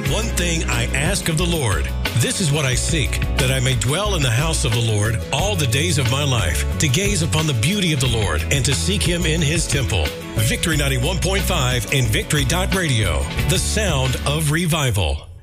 One thing I ask of the Lord, this is what I seek, that I may dwell in the house of the Lord all the days of my life, to gaze upon the beauty of the Lord and to seek him in his temple. Victory 91.5 and Victory.radio, the sound of revival.